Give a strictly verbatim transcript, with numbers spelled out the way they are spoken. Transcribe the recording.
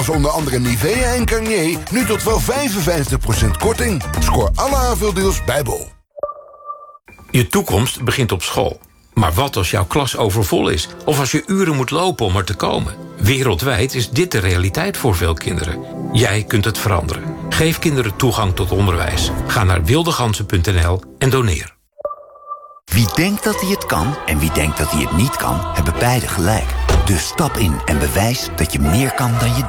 Onder andere Nivea en Garnier, nu tot wel vijfenvijftig procent korting. Scoor alle aanvuldeals bij Bol. Je toekomst begint op school. Maar wat als jouw klas overvol is? Of als je uren moet lopen om er te komen? Wereldwijd is dit de realiteit voor veel kinderen. Jij kunt het veranderen. Geef kinderen toegang tot onderwijs. Ga naar wildegansen punt n l en doneer. Wie denkt dat hij het kan en wie denkt dat hij het niet kan, hebben beide gelijk. Dus stap in en bewijs dat je meer kan dan je denkt.